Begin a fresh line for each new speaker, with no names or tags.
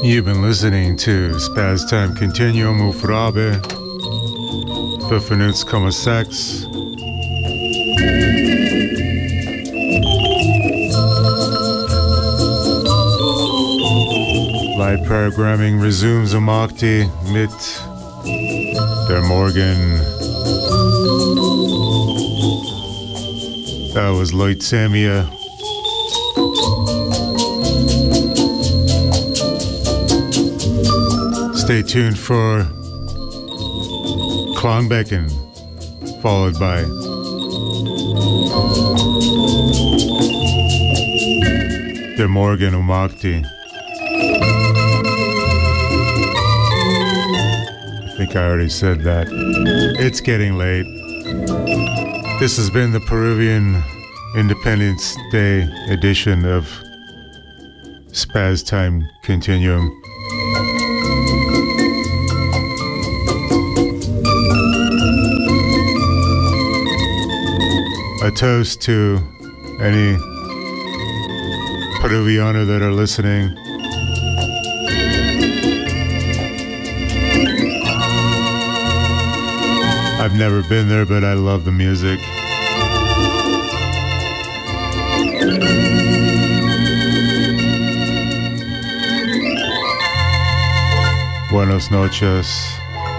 You've been listening to Spaz Time Continuum Ufrabe, Ververnutz, Sex. Live programming resumes am 8 mit der Morgen. That was Lloyd Samia. Stay tuned for Klangbecken, followed by Der Morgen Umakti. I think I already said that. It's getting late. This has been the Peruvian Independence Day edition of Spaz Time Continuum. A toast to any Peruviano that are listening. I've never been there, but I love the music. Buenas noches.